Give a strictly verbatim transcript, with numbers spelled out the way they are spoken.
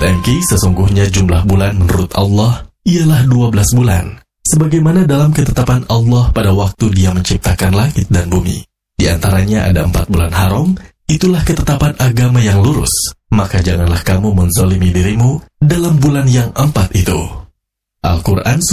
Sahabat M K, sesungguhnya jumlah bulan menurut Allah ialah dua belas bulan, sebagaimana dalam ketetapan Allah pada waktu Dia menciptakan langit dan bumi. Di antaranya ada empat bulan haram. Itulah ketetapan agama yang lurus. Maka janganlah kamu menzalimi dirimu dalam bulan yang empat itu. Al-Quran